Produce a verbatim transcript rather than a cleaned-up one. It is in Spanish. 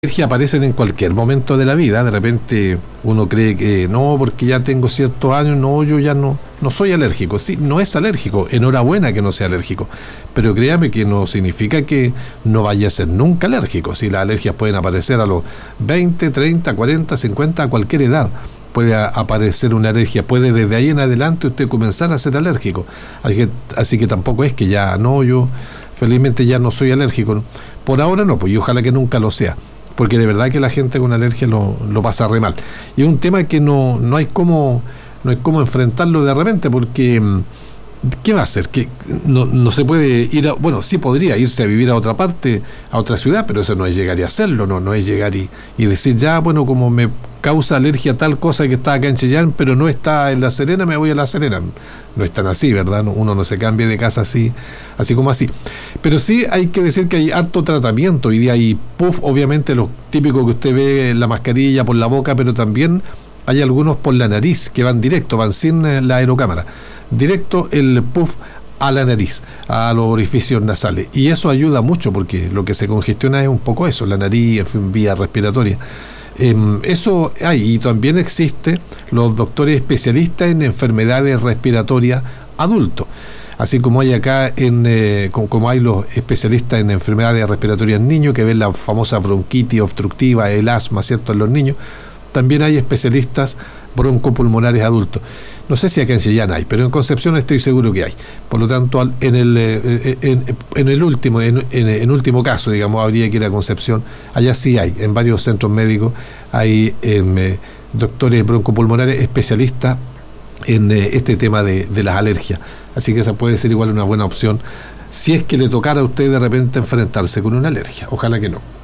alergias aparecen en cualquier momento de la vida. De repente uno cree que no, porque ya tengo ciertos años, no, yo ya no, no soy alérgico. Sí, no es alérgico, enhorabuena que no sea alérgico, pero créame que no significa que no vaya a ser nunca alérgico. Si las alergias pueden aparecer a los veinte, treinta, cuarenta, cincuenta, a cualquier edad puede aparecer una alergia, puede desde ahí en adelante usted comenzar a ser alérgico. Así que, así que tampoco es que ya, no, yo felizmente ya no soy alérgico. Por ahora no, pues y ojalá que nunca lo sea, porque de verdad que la gente con alergia lo, lo pasa re mal. Y es un tema que no, no hay cómo, no hay cómo enfrentarlo de repente, porque ¿qué va a hacer? Que no, no se puede ir a, bueno, sí podría irse a vivir a otra parte, a otra ciudad, pero eso no es llegar y hacerlo, no, no es llegar y, y decir, ya, bueno, como me causa alergia tal cosa que está acá en Chillán, pero no está en La Serena, me voy a La Serena. No es tan así, ¿verdad? Uno no se cambia de casa así, así como así. Pero sí hay que decir que hay harto tratamiento. Hoy día hay puff, obviamente los típicos que usted ve en la mascarilla por la boca, pero también hay algunos por la nariz que van directo, van sin la aerocámara. Directo el puff a la nariz, a los orificios nasales. Y eso ayuda mucho porque lo que se congestiona es un poco eso, la nariz, en fin, vía respiratoria. Eh, eso hay, y también existe los doctores especialistas en enfermedades respiratorias adultos, así como hay acá en eh, como, como hay los especialistas en enfermedades respiratorias niños que ven la famosa bronquitis obstructiva, el asma, ¿cierto?, en los niños. También hay especialistas broncopulmonares adultos. No sé si acá en Chillán hay, pero en Concepción estoy seguro que hay. Por lo tanto, en el en, en el último en, en, en último caso, digamos, habría que ir a Concepción. Allá sí hay, en varios centros médicos hay eh, doctores broncopulmonares especialistas en eh, este tema de, de las alergias. Así que esa puede ser igual una buena opción si es que le tocara a usted de repente enfrentarse con una alergia. Ojalá que no.